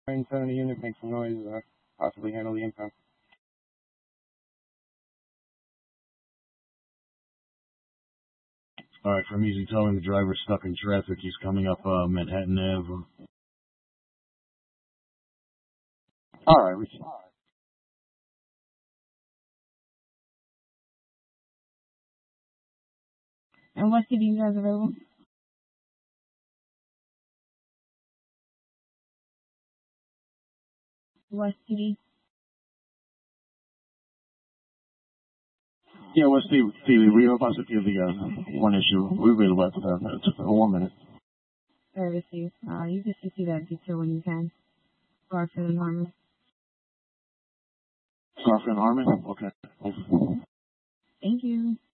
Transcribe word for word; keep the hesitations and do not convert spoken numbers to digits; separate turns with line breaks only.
Inside the unit, make some noise, uh, possibly handle the impact.
Alright, from easy towing, the driver's stuck in traffic. He's coming up uh, Manhattan Avenue.
Alright, we can.
And what city you guys available? What city?
Yeah, well, Steve, Steve, we have about to give the uh, one issue. We're available after five minutes. One minute.
Service Steve. Uh, you just see that detail when you can. Garfield and Harmon.
Garfield and Harmon? Okay.
Thank you.